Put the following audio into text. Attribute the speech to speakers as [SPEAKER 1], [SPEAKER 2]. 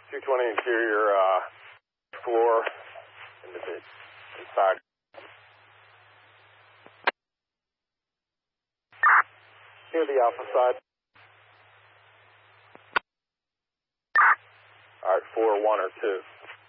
[SPEAKER 1] 220 interior floor in the inside. Near the alpha side. Alright, 4, 1 or 2.